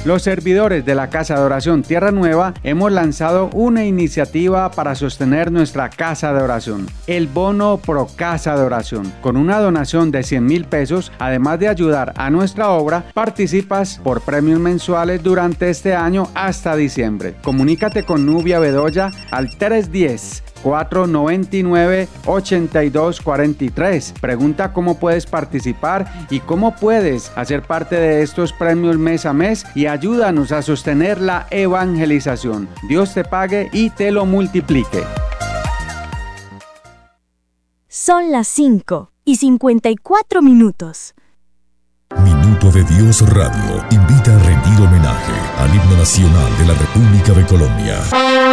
Los servidores de la Casa de Oración Tierra Nueva hemos lanzado una iniciativa para sostener nuestra Casa de Oración, el Bono Pro Casa de Oración. Con una donación de 100,000 pesos, además de ayudar a nuestra obra, participas por premios mensuales durante este año hasta diciembre. Comunícate con Nubia Bedoya al 310-499-8243. Pregunta cómo puedes participar y cómo puedes hacer parte de estos premios mes a mes y ayúdanos a sostener la evangelización. Dios te pague y te lo multiplique. Son las 5:54. Minuto de Dios Radio invita a rendir homenaje al himno nacional de la República de Colombia.